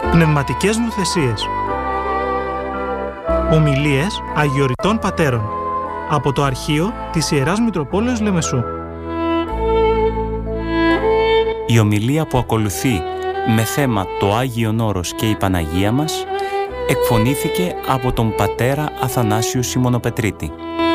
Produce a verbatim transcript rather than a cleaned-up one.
Πνευματικές νουθεσίες. Ομιλίες Αγιοριτών Πατέρων από το αρχείο της Ιεράς Μητροπόλεως Λεμεσού. Η ομιλία που ακολουθεί με θέμα το Άγιον Όρος και η Παναγία μας εκφωνήθηκε από τον πατέρα Αθανάσιο Σιμωνοπετρίτη.